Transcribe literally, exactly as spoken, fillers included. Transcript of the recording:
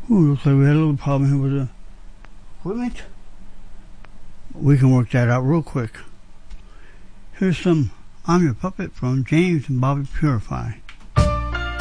Ooh, looks like we had a little problem here with the equipment. We can work that out real quick. Here's some I'm Your Puppet from James and Bobby Purify.